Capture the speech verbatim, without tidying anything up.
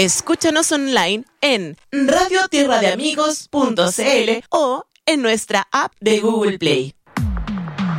Escúchanos online en radio tierra de amigos punto c l o en nuestra app de Google Play.